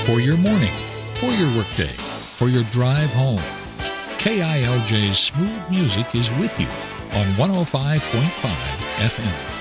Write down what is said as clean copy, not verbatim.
For your morning, for your workday, for your drive home, KILJ's smooth music is with you on 105.5 FM.